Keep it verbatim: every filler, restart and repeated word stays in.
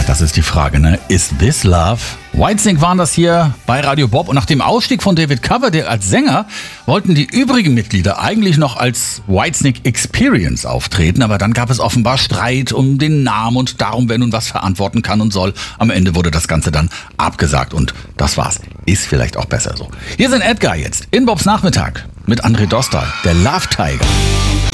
Das ist die Frage, ne? Is this love? Whitesnake waren das hier bei Radio Bob. Und nach dem Ausstieg von David Coverdale als Sänger wollten die übrigen Mitglieder eigentlich noch als Whitesnake Experience auftreten. Aber dann gab es offenbar Streit um den Namen und darum, wer nun was verantworten kann und soll. Am Ende wurde das Ganze dann abgesagt. Und das war's. Ist vielleicht auch besser so. Hier sind Edgar jetzt in Bobs Nachmittag mit André Dostal, der Love Tiger.